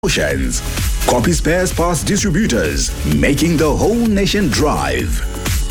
Promotions. Copy spares parts distributors, making the whole nation drive.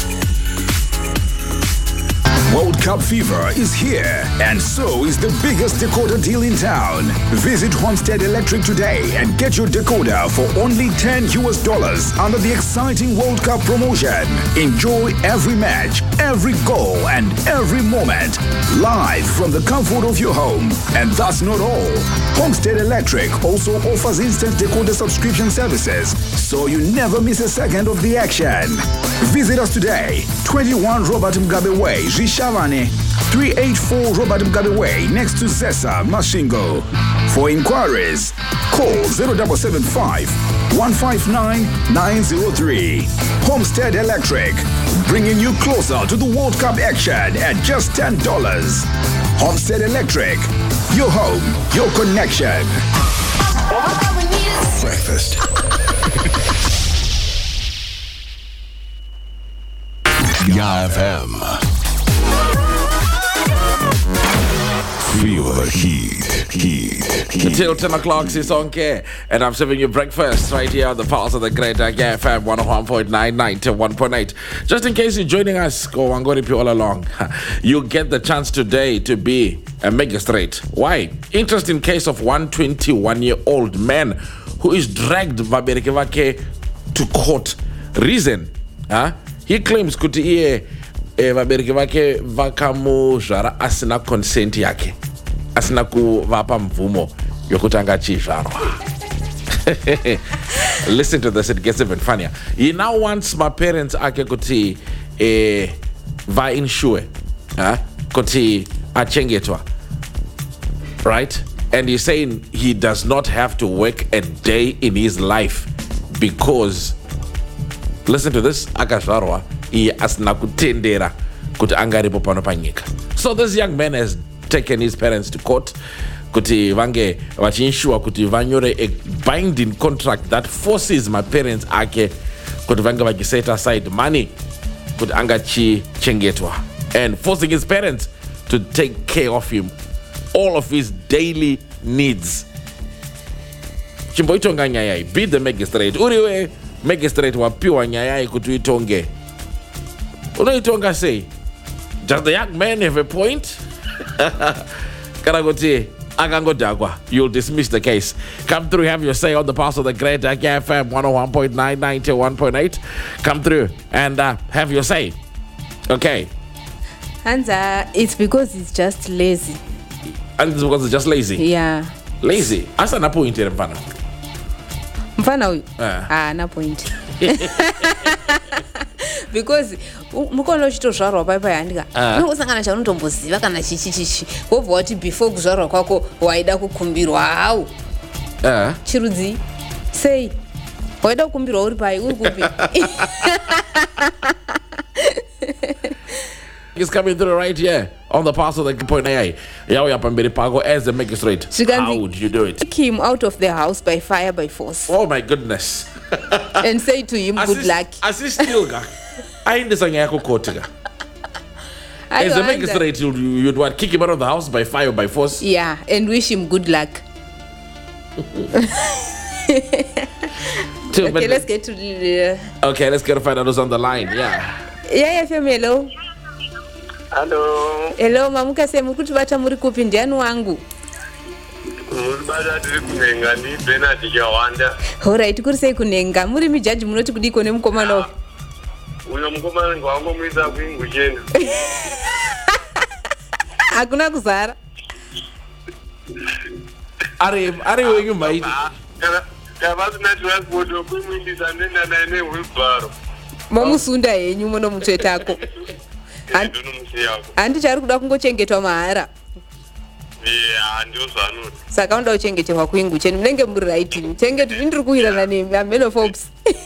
World Cup fever is here, and so is the biggest decoder deal in town. Visit Homestead Electric today and get your decoder for only $10 under the exciting World Cup promotion. Enjoy every match, every goal, and every moment live from the comfort of your home. And that's not all. Homestead Electric also offers instant decoder subscription services, so you never miss a second of the action. Visit us today, 21 Robert Mugabe Way, Shavane, 384 Robert Mugabe Way, next to Zesa, Mashingo. For inquiries, call 0775 159 903. Homestead Electric, bringing you closer to the World Cup action at just $10. Homestead Electric, your home, your connection. Breakfast. Ya FM. Feel the heat. Until 10 o'clock, Sisonke, and I'm serving you breakfast right here on the pulse of the great Ya FM 101.99 to 1.8. Just in case you're joining us, go and go to all along. You get the chance today to be a magistrate. Why? Interesting case of 121-year-old man who is dragged vabereke to court. Reason? He claims kuti iye vabereki vake vakamuzvara asina consent yake, asina kuvapa mvumo yokuti angachizvarwa. Listen to this, it gets even funnier. He now wants my parents ake kuti va-insure kuti achengetwa, right? And he's saying he does not have to work a day in his life because, listen to this, akazvarwa iye asina kutendera kuti angaripo pano panyika. So this young man has taken his parents to court kuti vange vachinsure kuti vanyore a binding contract that forces my parents ake kuti vange vachiset aside money kuti angachichengetwa, and forcing his parents to take care of him, all of his daily needs. Chimboitonga nyaya, be the magistrate. Uriwe magistrate wapiwa nyaya kuti itonge. Unoitonga say, does the young man have a point? Karagoti, agangodagwa. You'll dismiss the case. Come through, have your say on the pulse of the great FM 101.99 to 1.8. Come through and have your say. Okay. And it's because it's just lazy. And it's because it's just lazy? Yeah. Lazy? Asa na point here, mfana? Mfana huyu? Na point. Because mukono uchitozvarwa paipai handika unosangana chaunotomboziva kana chichi wobva wati before kuzvarwa kwako waida kukumbirwa hau chirudzi sei waida kukumbirwa uri pai uri kupi. It's coming through right here on the pass of the point AI. As the magistrate, how would you do it? Take him out of the house by fire by force. Oh my goodness. And say to him, good luck. Assist still ga. I understand yako kotiga. As a magistrate, you'd what, kick him out of the house by fire by force? Yeah, and wish him good luck. Okay, let's get to the... Okay, let's get to find out who's on the line. Yeah. Yeah, FM, hello. Hello. Hello, mamuka semu kuti bata muri kupi ndiani wangu? Muri bata tiri kunenga ni Bernard Jawanda. Alright, kuri sei kunenga. Muri mijaji munoti kudiko nemukomano. Uyo mukomano ngwango muisa kuingucheni. Hakuna kuzara. Ari wenyu maiti. Kavasi na transport okuimwindisa nenda naine wheelbarrow. Mamusunda yenyu muno mutwetako. Handi chari kuda kungochengetwa mahara. Yeah, ndio zvanuti. Saka unoda kuchengeterwa kuingu cheni munenge muri right. Chengeti ndiri kuirana nemi ameno Forbes.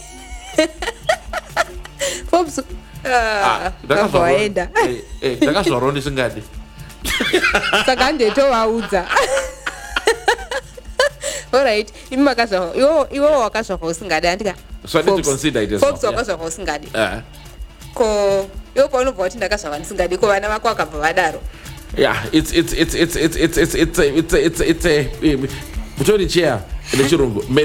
Forbes. Ndakaenda. Ndakazvarwa ndisingadi. Saka ndetovaudza. Alright, imakazva iwo wakazva usingadi andika. So I need to consider it as well. Forbes wakazva usingadi. Ko yo paunobva kuti ndakazva ndisingadi ko vana vako vakabva vadaro. Yeah, it's a Mutori chair. nechirungu